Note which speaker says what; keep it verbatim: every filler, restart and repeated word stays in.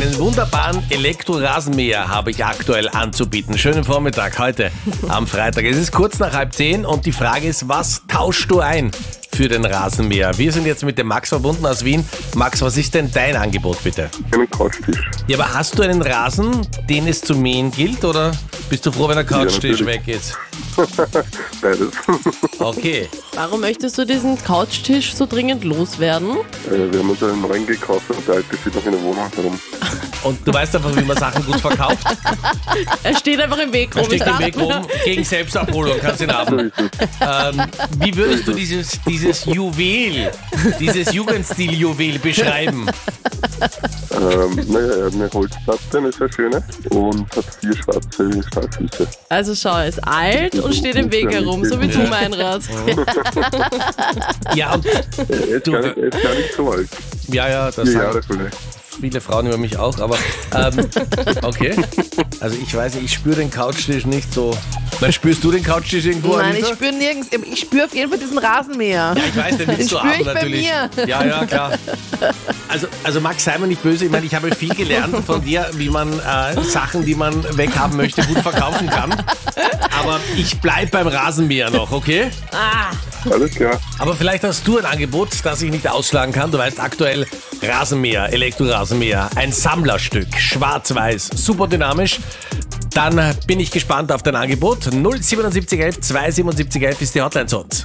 Speaker 1: Einen wunderbaren Elektrorasenmäher habe ich aktuell anzubieten. Schönen Vormittag heute am Freitag. Es ist kurz nach halb zehn und die Frage ist, was tauschst du ein für den Rasenmäher? Wir sind jetzt mit dem Max verbunden aus Wien. Max, was ist denn dein Angebot bitte?
Speaker 2: Einen Couchtisch.
Speaker 1: Ja, aber hast du einen Rasen, den es zu mähen gilt, oder bist du froh, wenn der Couchtisch
Speaker 2: Ja,
Speaker 1: weg ist?
Speaker 2: Beides.
Speaker 1: Okay.
Speaker 3: Warum möchtest du diesen Couchtisch so dringend loswerden?
Speaker 2: Äh, wir haben uns einen neuen gekauft und der alte steht noch in der Wohnung herum.
Speaker 1: Und du weißt einfach, wie man Sachen gut verkauft.
Speaker 3: Er steht einfach im Weg rum.
Speaker 1: Er steht
Speaker 3: ich
Speaker 1: im
Speaker 3: dachte
Speaker 1: Weg rum gegen Selbstabholung, kannst du ihn
Speaker 2: So
Speaker 1: haben.
Speaker 2: ist es.
Speaker 1: Ähm, wie würdest du dieses, dieses Juwel, dieses Jugendstil-Juwel beschreiben?
Speaker 2: Ähm, naja, er hat eine Holzplatte, eine sehr schöne, und hat vier schwarze Stahlfüße.
Speaker 3: Also schau, er ist alt und steht im Weg herum, so wie du,
Speaker 1: Ja.
Speaker 3: Meinrad.
Speaker 1: Ja, und,
Speaker 2: Er ist,
Speaker 1: Du-
Speaker 2: gar nicht, er ist gar nicht so alt.
Speaker 1: ja, ja, das
Speaker 2: Vier
Speaker 1: sagen
Speaker 2: Jahre vielleicht.
Speaker 1: viele Frauen über mich auch, aber ähm, okay. Also ich weiß, ich spüre den Couchtisch nicht so. Na, spürst du den Couchtisch irgendwo,
Speaker 4: Nein, ich
Speaker 1: Anita?
Speaker 4: spüre nirgends. Ich spüre auf jeden Fall diesen Rasenmäher.
Speaker 1: Ja, ich weiß, den willst
Speaker 4: Den
Speaker 1: du
Speaker 4: spür
Speaker 1: haben
Speaker 4: ich bei
Speaker 1: natürlich.
Speaker 4: mir.
Speaker 1: Ja, ja, klar. Also, also Max, sei mir nicht böse. Ich meine, ich habe viel gelernt von dir, wie man äh, Sachen, die man weghaben möchte, gut verkaufen kann. Aber ich bleib beim Rasenmäher noch, okay?
Speaker 2: Alles klar.
Speaker 1: Aber vielleicht hast du ein Angebot, das ich nicht ausschlagen kann. Du weißt, aktuell Rasenmäher, Elektrorasenmäher, ein Sammlerstück, schwarz-weiß, super dynamisch. Dann bin ich gespannt auf dein Angebot. null sieben sieben eins elf zwei sieben sieben elf ist die Hotline zu uns.